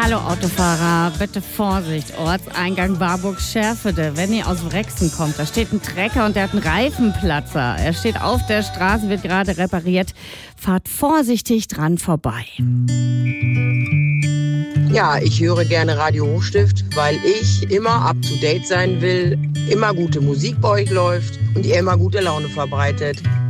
Hallo Autofahrer, bitte Vorsicht, Ortseingang Warburg-Schärfede. Wenn ihr aus Wrexen kommt, da steht ein Trecker und der hat einen Reifenplatzer. Er steht auf der Straße, wird gerade repariert. Fahrt vorsichtig dran vorbei. Ja, ich höre gerne Radio Hochstift, weil ich immer up-to-date sein will, immer gute Musik bei euch läuft und ihr immer gute Laune verbreitet.